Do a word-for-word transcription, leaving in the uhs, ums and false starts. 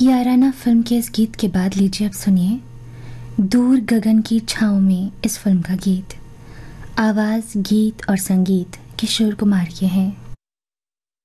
याराना film के इस गीत के बाद लीजिए अब सुनिए दूर गगन की छाँव में इस फिल्म का गीत। आवाज़, गीत और संगीत किशोर कुमार के हैं।